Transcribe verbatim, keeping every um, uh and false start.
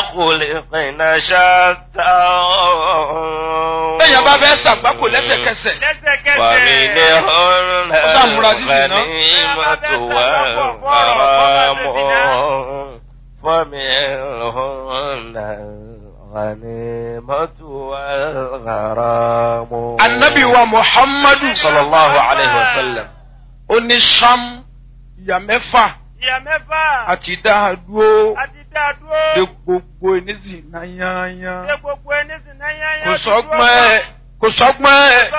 خلقنا شتى bẹ́ẹ̀ bá fẹ́ ṣàgbákò lẹ́sẹ̀kẹsẹ̀. ومنهن الغنيمة والغرام ومنهن الغنيمة والغرام. Ànábì wa Muhammadu sallallahu alayhi wa sallam ó ní Ṣam ìyá mẹ́fà ìyá mẹ́fà àti dáadúró àti dáadúró de gbogbo ẹni sì náà yányán de gbogbo ẹni sì náà yányán kò sọ́gbọ́n ẹ̀ kò sọ́gbọ́n ẹ̀.